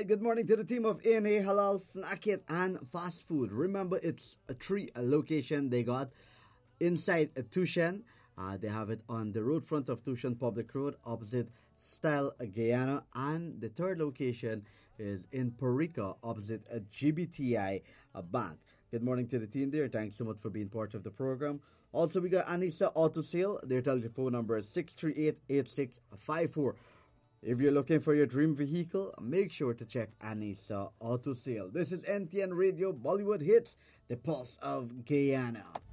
good morning to the team of ANA Halal Snack It and Fast Food. Remember, it's a three location they got inside Tushan. They have it on the road front of Tushan Public Road, opposite Style Guyana, and the third location is in Perica, opposite a GBTI bank. Good morning to the team there. Thanks so much for being part of the program. Also, we got Anissa Auto Sale. Their telephone number is 638-8654. If you're looking for your dream vehicle, make sure to check Anissa Auto Sale. This is NTN Radio Bollywood Hits, the pulse of Guyana.